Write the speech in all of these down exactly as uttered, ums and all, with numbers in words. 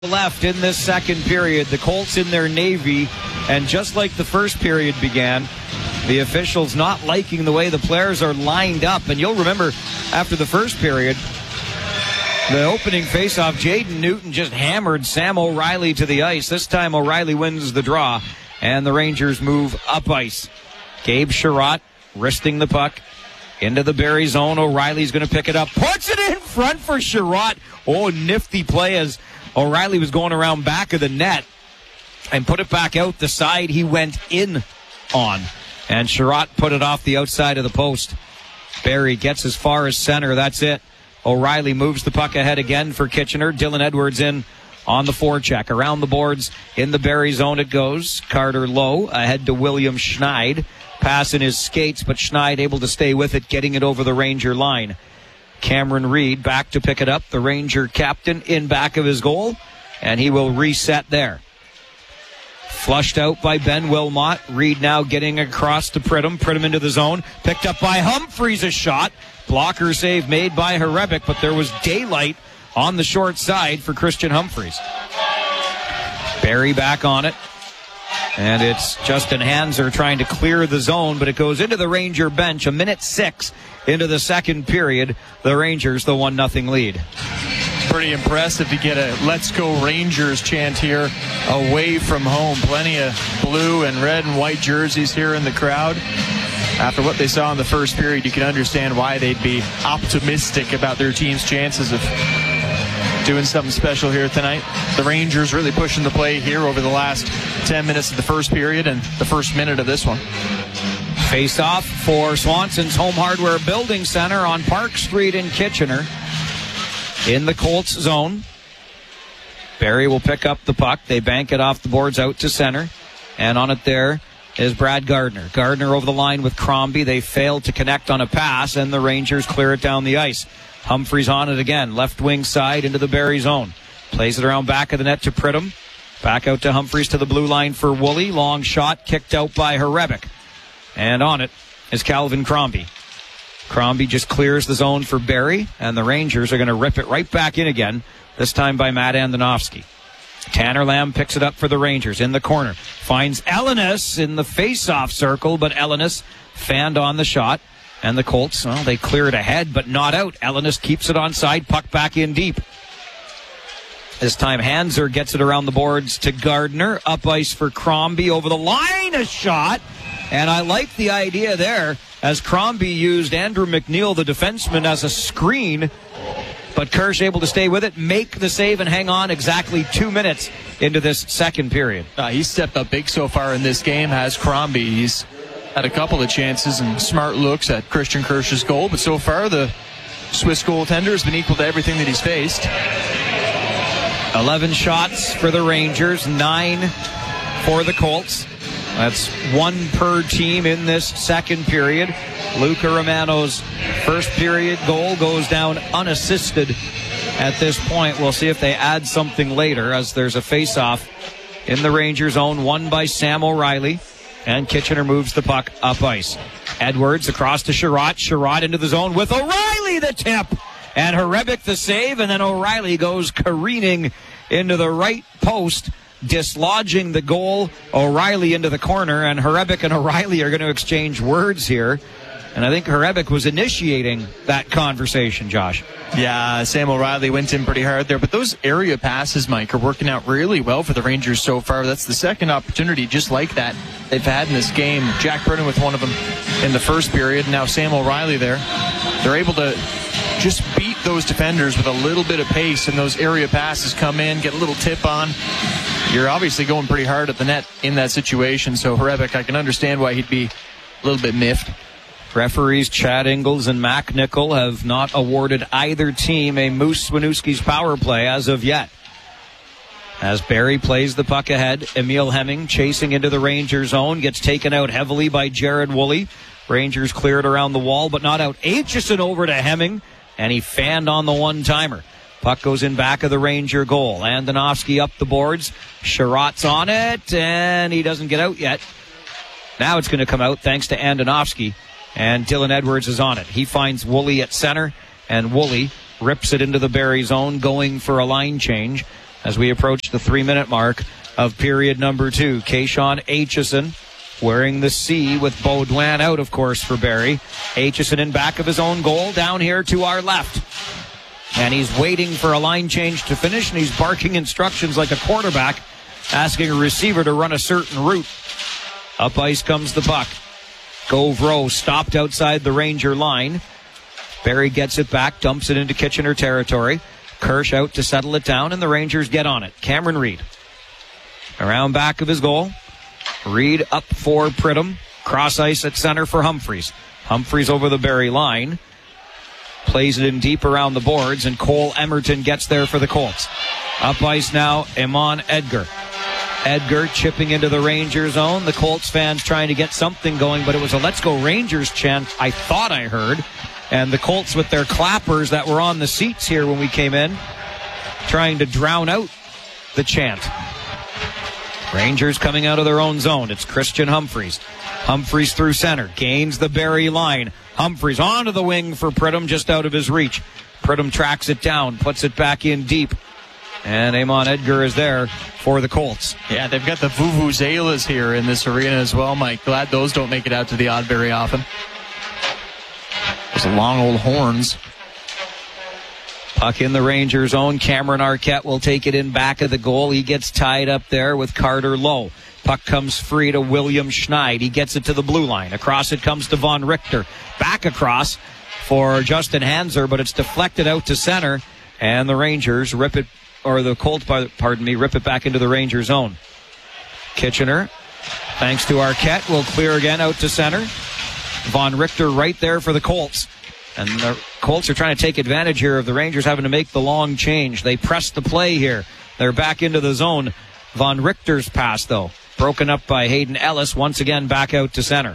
Left in this second period, the Colts in their navy, and just like the first period began, the officials not liking the way the players are lined up. And you'll remember after the first period, the opening faceoff, Jaden Newton just hammered Sam O'Reilly to the ice. This time O'Reilly wins the draw, and the Rangers move up ice. Gabe Sherratt wristing the puck into the Barrie zone. O'Reilly's going to pick it up, puts it in front for Sherratt. Oh, nifty play as O'Reilly was going around back of the net and put it back out the side he went in on. And Sherratt put it off the outside of the post. Barrie gets as far as center. That's it. O'Reilly moves the puck ahead again for Kitchener. Dylan Edwards in on the forecheck. Around the boards in the Barrie zone it goes. Carter Lowe ahead to William Schneid. Pass in his skates, but Schneid able to stay with it, getting it over the Ranger line. Cameron Reed back to pick it up. The Ranger captain in back of his goal, and he will reset there. Flushed out by Ben Wilmot. Reed now getting across to Pridham. Pridham into the zone. Picked up by Humphries, a shot. Blocker save made by Hrebic, but there was daylight on the short side for Christian Humphries. Barrie back on it. And it's Justin Hanser trying to clear the zone, but it goes into the Ranger bench. A minute six into the second period. The Rangers, the one nothing lead. Pretty impressive to get a "Let's Go Rangers" chant here away from home. Plenty of blue and red and white jerseys here in the crowd. After what they saw in the first period, you can understand why they'd be optimistic about their team's chances of doing something special here tonight. The Rangers really pushing the play here over the last ten minutes of the first period and the first minute of this one. Face off for Swanson's Home Hardware Building Center on Park Street in Kitchener. In the Colts zone. Barrie will pick up the puck. They bank it off the boards out to center. And on it there is Brad Gardner. Gardner over the line with Crombie. They failed to connect on a pass, and the Rangers clear it down the ice. Humphries on it again. Left wing side into the Barrie zone. Plays it around back of the net to Pridham. Back out to Humphries to the blue line for Woolley. Long shot kicked out by Hrebic. And on it is Calvin Crombie. Crombie just clears the zone for Barrie, and the Rangers are going to rip it right back in again, this time by Matt Andonovski. Tanner Lamb picks it up for the Rangers in the corner. Finds Ellenis in the face-off circle, but Ellenis fanned on the shot. And the Colts, well, they clear it ahead, but not out. Ellenis keeps it onside, puck back in deep. This time Hanser gets it around the boards to Gardner. Up ice for Crombie. Over the line, a shot. And I like the idea there as Crombie used Andrew McNeil, the defenseman, as a screen. But Kirsch able to stay with it, make the save, and hang on exactly two minutes into this second period. Uh, he's stepped up big so far in this game, has Crombie. He's had a couple of chances and smart looks at Christian Kirsch's goal, but so far the Swiss goaltender has been equal to everything that he's faced. eleven shots for the Rangers, nine for the Colts. That's one per team in this second period. Luca Romano's first period goal goes down unassisted at this point. We'll see if they add something later, as there's a face-off in the Rangers zone, won by Sam O'Reilly. And Kitchener moves the puck up ice. Edwards across to Sherratt. Sherratt into the zone with O'Reilly the tip. And Hrebic the save. And then O'Reilly goes careening into the right post, dislodging the goal. O'Reilly into the corner. And Hrebic and O'Reilly are going to exchange words here. And I think Hrebic was initiating that conversation, Josh. Yeah, Sam O'Reilly went in pretty hard there. But those area passes, Mike, are working out really well for the Rangers so far. That's the second opportunity just like that they've had in this game. Jack Pridham with one of them in the first period. Now Sam O'Reilly there. They're able to just beat those defenders with a little bit of pace, and those area passes come in, get a little tip on. You're obviously going pretty hard at the net in that situation. So Hrebic, I can understand why he'd be a little bit miffed. Referees Chad Ingles and Mac Nickel have not awarded either team a Moose Swaniewski's power play as of yet. As Barrie plays the puck ahead, Emil Hemming chasing into the Rangers zone, gets taken out heavily by Jared Woolley. Rangers cleared around the wall, but not out. Aitchison over to Hemming, and he fanned on the one-timer. Puck goes in back of the Ranger goal. Andonovski up the boards. Sherratt's on it, and he doesn't get out yet. Now it's going to come out thanks to Andonovski. And Dylan Edwards is on it. He finds Woolley at center, and Woolley rips it into the Barrie zone, going for a line change. as we approach the three-minute mark of period number two. Kayshawn Aitchison wearing the C with Baudouin out, of course, for Barrie. Aitchison in back of his own goal, down here to our left. And he's waiting for a line change to finish, and he's barking instructions like a quarterback, asking a receiver to run a certain route. Up ice comes the puck. Gove Rowe stopped outside the Ranger line. Barrie gets it back, dumps it into Kitchener territory. Kirsch out to settle it down, and the Rangers get on it. Cameron Reid around back of his goal. Reid up for Pridham. Cross ice at center for Humphreys. Humphreys over the Barrie line. Plays it in deep around the boards, and Cole Emerton gets there for the Colts. Up ice now, Iman Edgar. Edgar chipping into the Rangers zone. The Colts fans trying to get something going, but it was a "Let's Go Rangers" chant, I thought I heard. And the Colts with their clappers that were on the seats here when we came in, trying to drown out the chant. Rangers coming out of their own zone. It's Christian Humphreys. Humphreys through center. Gains the Barrie line. Humphreys onto the wing for Pridham, just out of his reach. Pridham tracks it down, puts it back in deep. And Iman Edgar is there for the Colts. Yeah, they've got the Vuvuzelas here in this arena as well, Mike. Glad those don't make it out to the odd very often. Those long old horns. Puck in the Rangers zone. Cameron Arquette will take it in back of the goal. He gets tied up there with Carter Lowe. Puck comes free to William Schneid. He gets it to the blue line. Across it comes to Von Richter. Back across for Justin Hanser, but it's deflected out to center. And the Rangers rip it, or the Colts, pardon me, rip it back into the Ranger zone. Kitchener, thanks to Arquette, will clear again out to center. Von Richter right there for the Colts. And the Colts are trying to take advantage here of the Rangers having to make the long change. They press the play here. They're back into the zone. Von Richter's pass, though, broken up by Hayden Ellis, once again back out to center.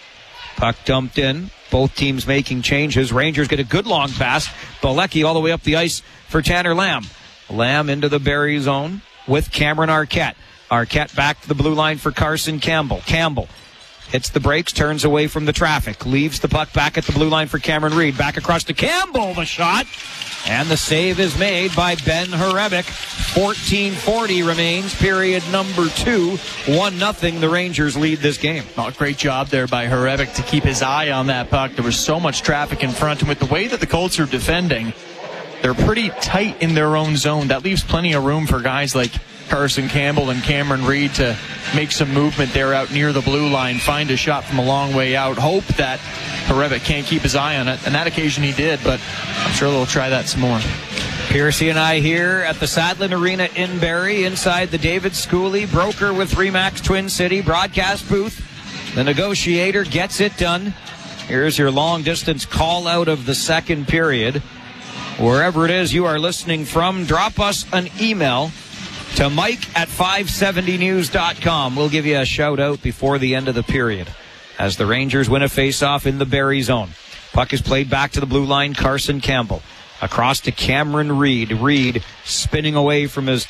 Puck dumped in. Both teams making changes. Rangers get a good long pass. Bilecki all the way up the ice for Tanner Lamb. Lamb into the Barrie zone with Cameron Arquette. Arquette back to the blue line for Carson Campbell. Campbell hits the brakes, turns away from the traffic, leaves the puck back at the blue line for Cameron Reid. Back across to Campbell, the shot. And the save is made by Ben Hrebic. fourteen forty remains, period number two. one nothing, the Rangers lead this game. Oh, great job there by Hrebic to keep his eye on that puck. There was so much traffic in front, and with the way that the Colts are defending, they're pretty tight in their own zone. That leaves plenty of room for guys like Carson Campbell and Cameron Reid to make some movement there out near the blue line, find a shot from a long way out, hope that Hrebic can't keep his eye on it. And that occasion he did, but I'm sure they'll try that some more. Piercy and I here at the Sadlin Arena in Barrie, inside the David Schooley broker with Remax Twin City broadcast booth. The negotiator gets it done. Here's your long distance call out of the second period. Wherever it is you are listening from, drop us an email to Mike at five seventy news dot com. We'll give you a shout out before the end of the period as the Rangers win a face-off in the Barrie zone. Puck is played back to the blue line. Carson Campbell across to Cameron Reid. Reid spinning away from his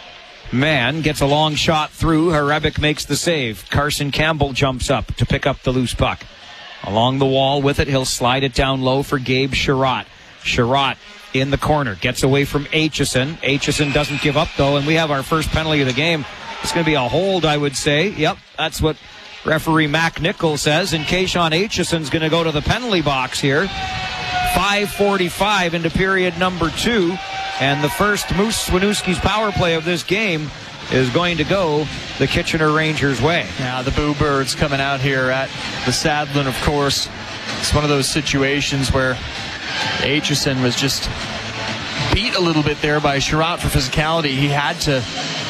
man, gets a long shot through. Hrebic makes the save. Carson Campbell jumps up to pick up the loose puck. Along the wall with it, he'll slide it down low for Gabe Sherratt. Sherratt in the corner, gets away from Aitchison. Aitchison doesn't give up, though, and we have our first penalty of the game. It's going to be a hold, I would say. Yep, that's what referee Mac Nichols says, and Kayshawn Aitchison's going to go to the penalty box here. five forty-five into period number two, and the first Moose Swinewski's power play of this game is going to go the Kitchener Rangers' way. Now the Boo Birds coming out here at the Sadlin, of course. It's one of those situations where Aitchison was just beat a little bit there by Sherratt for physicality. He had to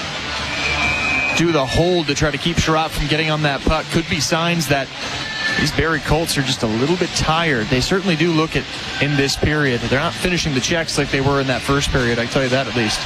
do the hold to try to keep Sherratt from getting on that puck. Could be signs that these Barrie Colts are just a little bit tired. They certainly do look it in this period. They're not finishing the checks like they were in that first period, I can tell you that at least.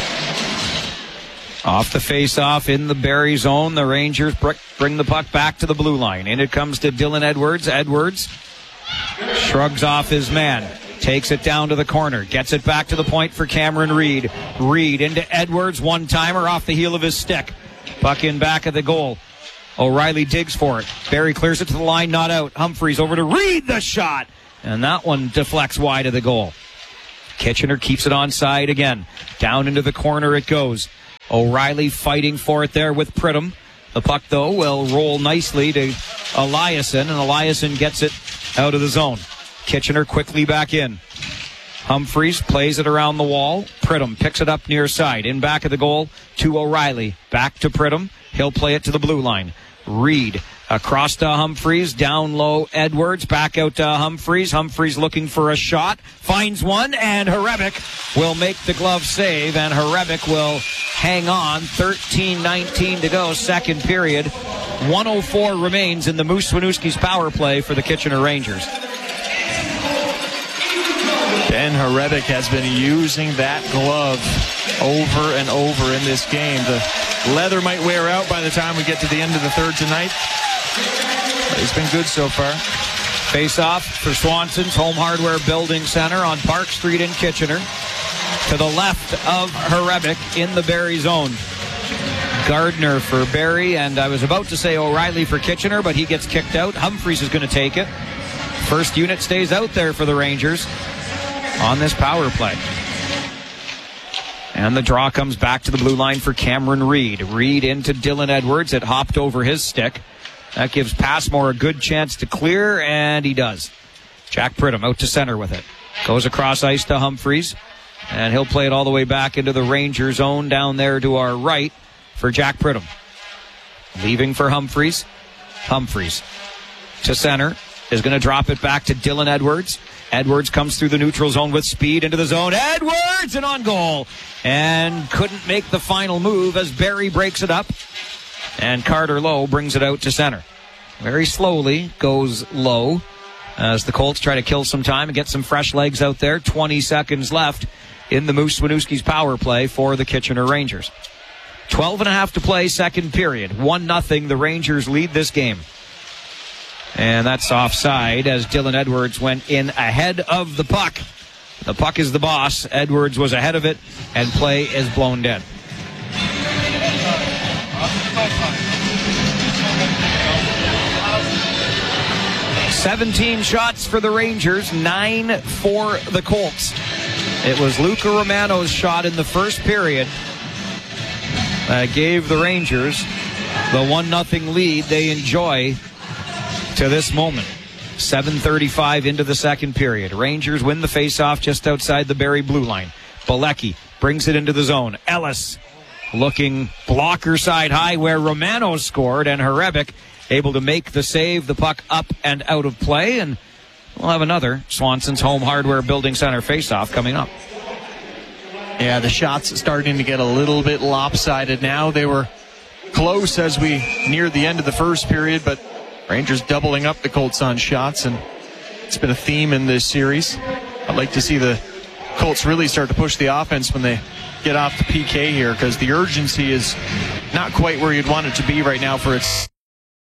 Off the face-off in the Barrie zone, the Rangers bring the puck back to the blue line. In it comes to Dylan Edwards. Edwards shrugs off his man, takes it down to the corner, gets it back to the point for Cameron Reid. Reid into Edwards, one-timer off the heel of his stick. Puck in back of the goal. O'Reilly digs for it. Barrie clears it to the line, not out. Humphreys over to Reid, the shot. And that one deflects wide of the goal. Kitchener keeps it onside again. Down into the corner it goes. O'Reilly fighting for it there with Pridham. The puck, though, will roll nicely to Eliason, and Eliason gets it out of the zone. Kitchener quickly back in. Humphreys plays it around the wall. Pridham picks it up near side. In back of the goal to O'Reilly. Back to Pridham. He'll play it to the blue line. Reed across to Humphreys. Down low Edwards. Back out to Humphreys. Humphreys looking for a shot. Finds one, and Hrebeck will make the glove save, and Hrebeck will hang on. thirteen nineteen to go, second period. one oh four remains in the Moose Winooski's power play for the Kitchener Rangers. Ben Hrebeck has been using that glove over and over in this game. The leather might wear out by the time we get to the end of the third tonight, but he's been good so far. Face-off for Swanson's Home Hardware Building Center on Park Street in Kitchener. To the left of Hrebeck in the Barrie zone. Gardner for Barrie, and I was about to say O'Reilly for Kitchener, but he gets kicked out. Humphreys is going to take it. First unit stays out there for the Rangers on this power play. And the draw comes back to the blue line for Cameron Reed. Reed into Dylan Edwards. It hopped over his stick. That gives Passmore a good chance to clear, and he does. Jack Pridham out to center with it. Goes across ice to Humphreys, and he'll play it all the way back into the Ranger zone down there to our right for Jack Pridham. Leaving for Humphreys. Humphreys to center. Is going to drop it back to Dylan Edwards. Edwards comes through the neutral zone with speed into the zone. Edwards, and on goal. And couldn't make the final move as Barrie breaks it up. And Carter Lowe brings it out to center. Very slowly goes Lowe as the Colts try to kill some time and get some fresh legs out there. twenty seconds left in the Moose Winooski's power play for the Kitchener Rangers. twelve and a half to play, second period. one nothing, the Rangers lead this game. And that's offside as Dylan Edwards went in ahead of the puck. The puck is the boss. Edwards was ahead of it, and play is blown dead. seventeen shots for the Rangers, nine for the Colts. It was Luca Romano's shot in the first period that gave the Rangers the one nothing lead they enjoy to this moment. seven thirty-five into the second period. Rangers win the faceoff just outside the Barrie blue line. Bilecki brings it into the zone. Ellis looking blocker side high where Romano scored, and Hrebeck able to make the save. The puck up and out of play, and we'll have another Swanson's Home Hardware Building Center faceoff coming up. Yeah, the shots starting to get a little bit lopsided now. They were close as we neared the end of the first period, but Rangers doubling up the Colts on shots, and it's been a theme in this series. I'd like to see the Colts really start to push the offense when they get off the P K here, because the urgency is not quite where you'd want it to be right now for its